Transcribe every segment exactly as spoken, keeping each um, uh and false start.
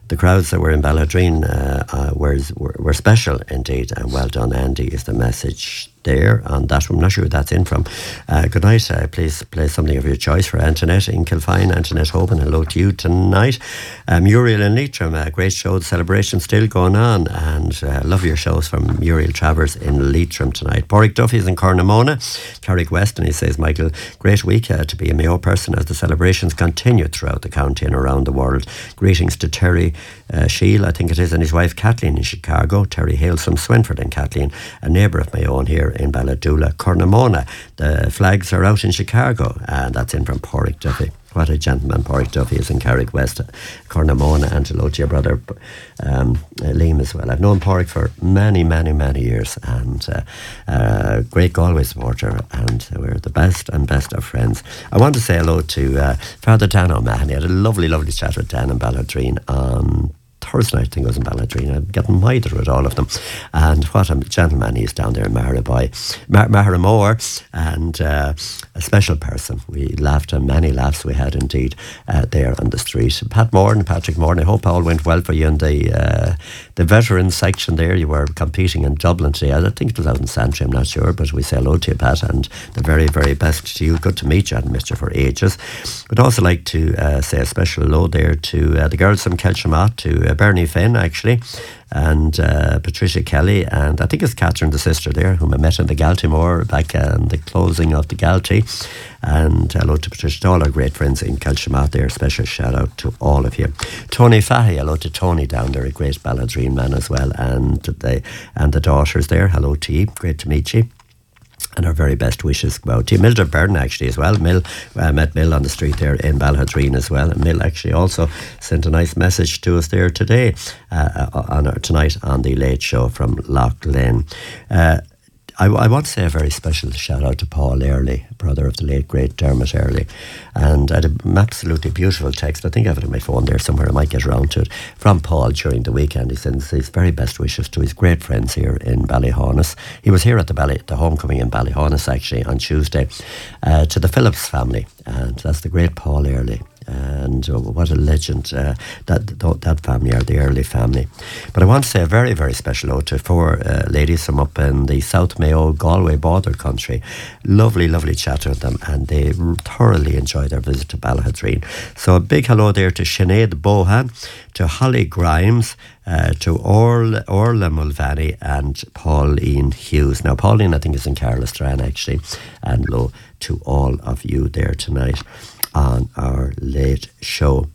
the crowds that were in Balladreen uh, uh, were, were were special indeed, and well done, Andy, is the message there on that. I'm not sure who that's in from. Uh, good night. Uh, please play something of your choice for Antoinette in Kilfine. Antoinette Hoban, hello to you tonight. Uh, Muriel in Leitrim, a great show. The celebration still going on, and uh, love your shows from Muriel Travers in Leitrim tonight. Porrick Duffy's in Cornamona, Carrick West, and he says, Michael, great week uh, to be a Mayo person as the celebrations continue throughout the county and around the world. Greetings to Terry uh, Shield, I think it is, and his wife Kathleen in Chicago. Terry hails from Swinford, and Kathleen, a neighbour of my own here in Balladoola, Cornamona. The flags are out in Chicago, and that's in from Porrick Duffy. What a gentleman Porrick Duffy is in Carrick West, Cornamona, and hello to your brother um, uh, Liam as well. I've known Porrick for many, many, many years, and uh, uh, great Galway supporter, and we're the best and best of friends. I want to say hello to uh, Father Dan O'Mahony. I had a lovely, lovely chat with Dan in Balladreen on Thursday night, I think it was in Balladreen. I'm getting wider with all of them. And what a gentleman he is down there in Maharaboy, Mar- Maharamore, and uh, a special person. We laughed, and many laughs we had indeed uh, there on the street. Pat Moran, Patrick Moran, I hope all went well for you in the uh, the veteran section there. You were competing in Dublin today. I think it was out in Santry, I'm not sure, but we say hello to you, Pat, and the very, very best to you. Good to meet you. I hadn't missed you for ages. I'd also like to uh, say a special hello there to uh, the girls from Kelchamat, to uh, Bernie Finn, actually, and uh, Patricia Kelly, and I think it's Catherine, the sister there, whom I met in the Galtymore back on the closing of the Galty. And hello to Patricia, to all our great friends in Kelchamat there. Special shout out to all of you. Tony Fahy, hello to Tony down there, a great Balladreen man as well, and the and the daughters there, hello to you, great to meet you. And our very best wishes go out to you. Mildred Byrne actually as well. Mill, I uh, met Mill on the street there in Balladreen as well. And Mill actually also sent a nice message to us there today, uh, on our, tonight on the Late Show from Lough Lane. Uh, I, I want to say a very special shout out to Paul Early, brother of the late great Dermot Early, and I had an absolutely beautiful text. I think I have it on my phone there somewhere. I might get around to it, from Paul during the weekend. He sends his very best wishes to his great friends here in Ballyhaunis. He was here at the Bally, the homecoming in Ballyhaunis actually on Tuesday, uh, to the Phillips family, and that's the great Paul Early. And uh, what a legend uh, that that family are, the Early family. But I want to say a very, very special hello to four uh, ladies from up in the South Mayo, Galway border country. Lovely, lovely chat with them, and they thoroughly enjoyed their visit to Balladreen. So a big hello there to Sinead Bohan, to Holly Grimes, uh, to Orla, Orla Mulvaney, and Pauline Hughes. Now, Pauline, I think, is in Carlistran actually, and hello to all of you there tonight on our Late Show.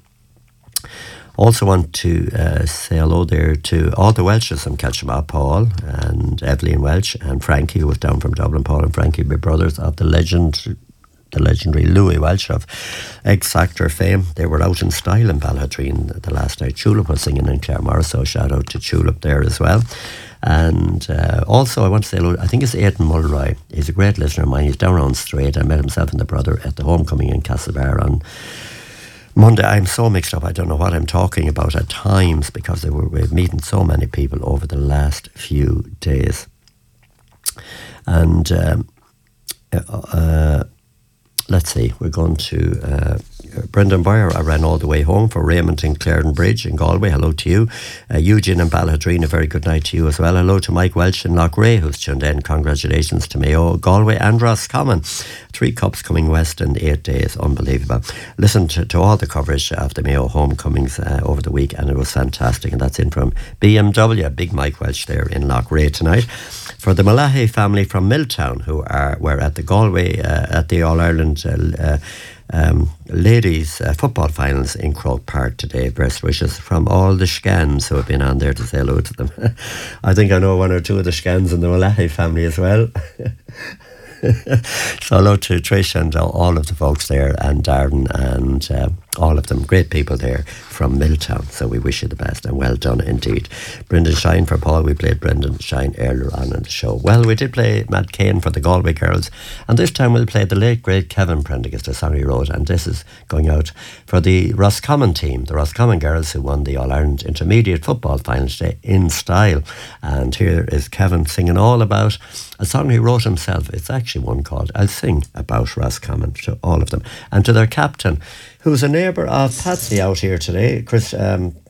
Also want to uh, say hello there to all the Welches from Kelchamat, Paul and Evelyn Welch and Frankie, who was down from Dublin. Paul and Frankie, big brothers of the legend, the legendary Louis Welch of X-Factor fame. They were out in style in Balladreen the last night. Tulip was singing in Claremore, so shout out to Tulip there as well. And uh, also I want to say hello, I think it's Aidan Mulroy. He's a great listener of mine. He's down on Strait. I met himself and the brother at the homecoming in Castlebar on Monday. I'm so mixed up, I don't know what I'm talking about at times, because they were, we were meeting so many people over the last few days. And um, uh, let's see, we're going to uh, Brendan Boyer. I ran all the way home for Raymond in Clarendon Bridge in Galway. Hello to you. Uh, Eugene in Balladreen, a very good night to you as well. Hello to Mike Welch in Loughrea, who's tuned in. Congratulations to Mayo, Galway and Roscommon. Three cups coming west in eight days. Unbelievable. Listen to, to all the coverage of the Mayo homecomings uh, over the week, and it was fantastic. And that's in from B M W, big Mike Welch there in Loughrea tonight. For the Malahay family from Milltown, who are were at the Galway, uh, at the All-Ireland uh, uh, Um, ladies uh, football finals in Croke Park today. Best wishes from all the Scans who have been on there to say hello to them. I think I know one or two of the Scans in the Malahay family as well. So hello to Trish and all of the folks there, and Darren and uh, all of them. Great people there from Milltown. So we wish you the best, and well done indeed. Brendan Shine for Paul. We played Brendan Shine earlier on in the show. Well, we did play Matt Kane for the Galway girls, and this time we'll play the late great Kevin Prendergast, the song he wrote, and this is going out for the Roscommon team, the Roscommon girls who won the All-Ireland Intermediate Football Final today in style. And here is Kevin singing all about a song he wrote himself. It's actually one called I'll Sing About Roscommon, to all of them. And to their captain, who's a neighbour of Patsy out here today, Chris, um,